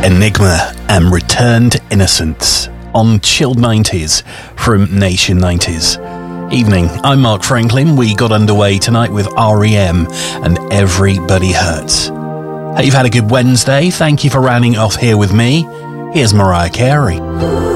Enigma and Return to Innocence on Chilled 90s from Nation 90s. Evening, I'm Mark Franklin. We got underway tonight with R.E.M. and Everybody Hurts. Hope you've had a good Wednesday. Thank you for rounding off here with me. Here's Mariah Carey.